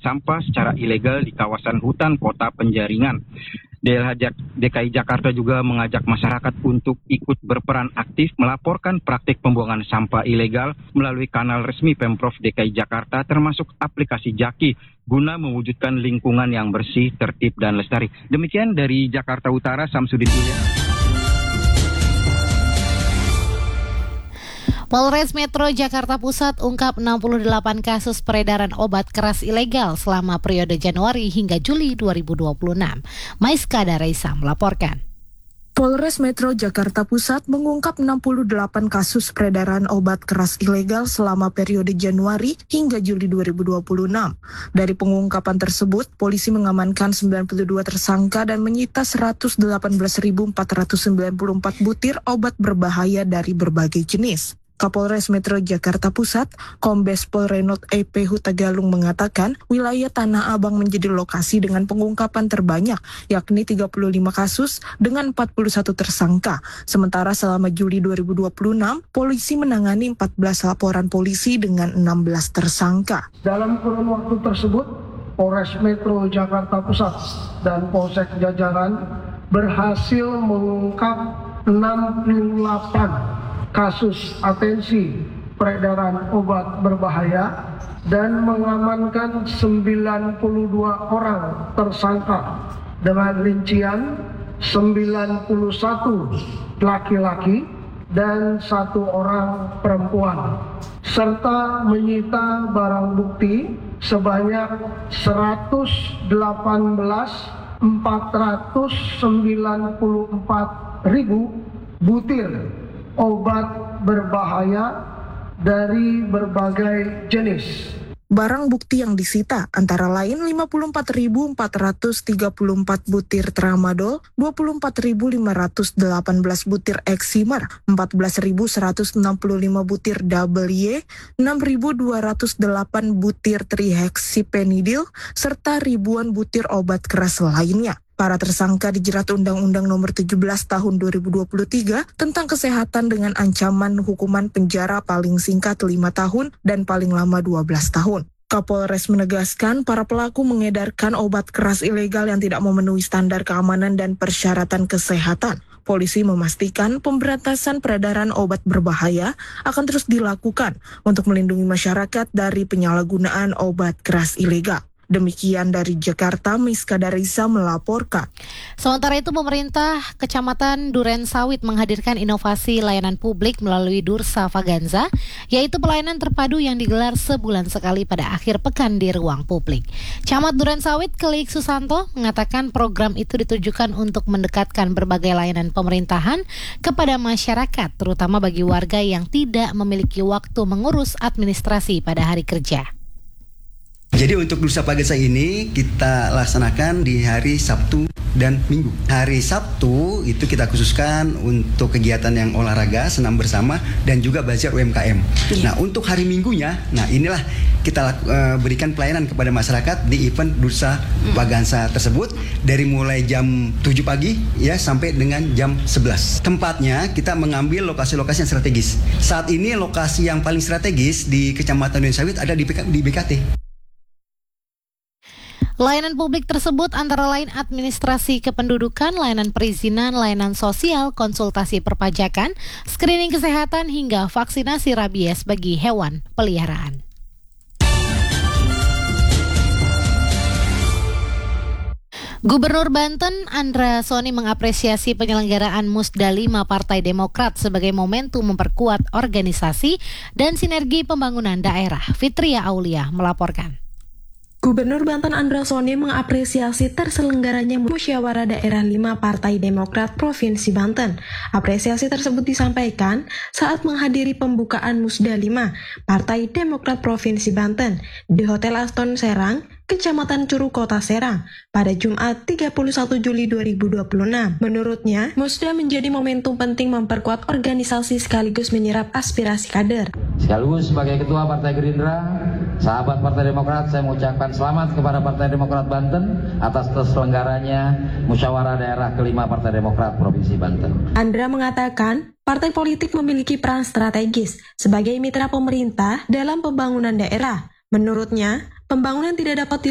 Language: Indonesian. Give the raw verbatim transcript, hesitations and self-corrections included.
sampah secara ilegal di kawasan hutan kota Penjaringan. D L H D K I Jakarta juga mengajak masyarakat untuk ikut berperan aktif melaporkan praktik pembuangan sampah ilegal melalui kanal resmi Pemprov D K I Jakarta termasuk aplikasi Jaki guna mewujudkan lingkungan yang bersih, tertib, dan lestari. Demikian dari Jakarta Utara, Samsudin Ilya. Polres Metro Jakarta Pusat ungkap enam puluh delapan kasus peredaran obat keras ilegal selama periode Januari hingga Juli dua ribu dua puluh enam. Maiska Daraisa melaporkan. Polres Metro Jakarta Pusat mengungkap enam puluh delapan kasus peredaran obat keras ilegal selama periode Januari hingga Juli dua ribu dua puluh enam. Dari pengungkapan tersebut, polisi mengamankan sembilan puluh dua tersangka dan menyita seratus delapan belas ribu empat ratus sembilan puluh empat butir obat berbahaya dari berbagai jenis. Kapolres Metro Jakarta Pusat, Kombes Pol Renot E P Hutagalung mengatakan wilayah Tanah Abang menjadi lokasi dengan pengungkapan terbanyak, yakni tiga puluh lima kasus dengan empat puluh satu tersangka. Sementara selama Juli dua ribu dua puluh enam, polisi menangani empat belas laporan polisi dengan enam belas tersangka. Dalam kurun waktu tersebut, Polres Metro Jakarta Pusat dan Polsek jajaran berhasil mengungkap enam puluh delapan kasus atensi peredaran obat berbahaya dan mengamankan sembilan puluh dua orang tersangka dengan rincian sembilan puluh satu laki-laki dan satu orang perempuan, serta menyita barang bukti sebanyak seratus delapan belas ribu empat ratus sembilan puluh empat ribu butir obat berbahaya dari berbagai jenis. Barang bukti yang disita antara lain lima puluh empat ribu empat ratus tiga puluh empat butir tramadol, dua puluh empat ribu lima ratus delapan belas butir eksimer, empat belas ribu seratus enam puluh lima butir double Y, enam ribu dua ratus delapan butir trihexipenidil, serta ribuan butir obat keras lainnya. Para tersangka dijerat Undang-Undang Nomor tujuh belas Tahun dua ribu dua puluh tiga tentang kesehatan dengan ancaman hukuman penjara paling singkat lima tahun dan paling lama dua belas tahun. Kapolres menegaskan para pelaku mengedarkan obat keras ilegal yang tidak memenuhi standar keamanan dan persyaratan kesehatan. Polisi memastikan pemberantasan peredaran obat berbahaya akan terus dilakukan untuk melindungi masyarakat dari penyalahgunaan obat keras ilegal. Demikian dari Jakarta, Maiska Daraisa melaporkan. Sementara itu, pemerintah Kecamatan Duren Sawit menghadirkan inovasi layanan publik melalui Dursa Faganza, yaitu pelayanan terpadu yang digelar sebulan sekali pada akhir pekan di ruang publik. Camat Duren Sawit, Kelik Susanto, mengatakan program itu ditujukan untuk mendekatkan berbagai layanan pemerintahan kepada masyarakat, terutama bagi warga yang tidak memiliki waktu mengurus administrasi pada hari kerja. Jadi untuk Dursa Faganza ini kita laksanakan di hari Sabtu dan Minggu. Hari Sabtu itu kita khususkan untuk kegiatan yang olahraga, senam bersama, dan juga bazar U M K M. Nah untuk hari Minggunya, nah inilah kita uh, berikan pelayanan kepada masyarakat di event Dursa Faganza tersebut dari mulai jam tujuh pagi ya sampai dengan jam sebelas. Tempatnya kita mengambil lokasi-lokasi yang strategis. Saat ini lokasi yang paling strategis di Kecamatan Duren Sawit ada di, di B K T. Layanan publik tersebut antara lain administrasi kependudukan, layanan perizinan, layanan sosial, konsultasi perpajakan, screening kesehatan, hingga vaksinasi rabies bagi hewan peliharaan. Gubernur Banten Andra Soni mengapresiasi penyelenggaraan Musda lima Partai Demokrat sebagai momentum memperkuat organisasi dan sinergi pembangunan daerah. Fitria Aulia melaporkan. Gubernur Banten Andra Soni mengapresiasi terselenggaranya musyawarah daerah lima Partai Demokrat Provinsi Banten. Apresiasi tersebut disampaikan saat menghadiri pembukaan Musda lima Partai Demokrat Provinsi Banten di Hotel Aston Serang, Kecamatan Curug, Kota Serang, pada Jumat tiga puluh satu Juli dua ribu dua puluh enam. Menurutnya, Musda menjadi momentum penting memperkuat organisasi sekaligus menyerap aspirasi kader. Sekaligus sebagai Ketua Partai Gerindra, sahabat Partai Demokrat, saya mengucapkan selamat kepada Partai Demokrat Banten atas terselenggaranya musyawarah daerah kelima Partai Demokrat Provinsi Banten. Andra mengatakan, partai politik memiliki peran strategis sebagai mitra pemerintah dalam pembangunan daerah. Menurutnya, pembangunan tidak dapat